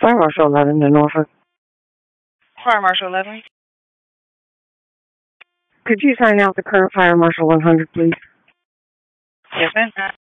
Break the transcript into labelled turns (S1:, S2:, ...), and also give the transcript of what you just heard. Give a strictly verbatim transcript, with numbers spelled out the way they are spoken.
S1: Fire Marshal eleven to Norfolk.
S2: Fire Marshal eleven.
S1: Could you sign out the current Fire Marshal one hundred, please?
S2: Yes, ma'am.